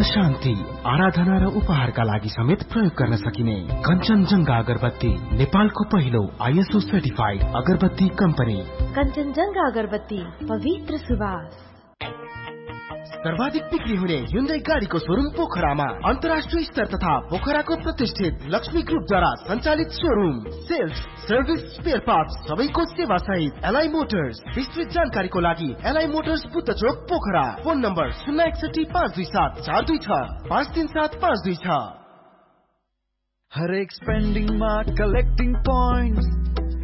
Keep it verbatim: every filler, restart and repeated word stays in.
शान्ति, आराधना र उपहारका लागि समेत प्रयोग गर्न सकिने कञ्चनजङ्घा अगरबत्ती नेपालको पहिलो आइएसओ सर्टिफाइड अगरबत्ती कम्पनी। कञ्चनजङ्घा अगरबत्ती, पवित्र सुवास। सर्वाधिक बिक्री हुने Hyundai गाडीको शोरूम पोखरामा, अन्तर्राष्ट्रिय स्तर तथा पोखराको प्रतिष्ठित लक्ष्मी ग्रुपद्वारा सञ्चालित showroom. Sales, service, spare parts सबैको सेवा सहित एलआई मोटर्स। विस्तृत जानकारीको लागि एलआई मोटर्स बुद्ध चोक पोखरा। फोन नम्बर शून्य एकसठी पाँच दुई सात चार दुई छ पाँच तीन सात पाँच दुई छ। हरेक स्पेन्डिङमा कलेक्टिङ पोइन्ट्स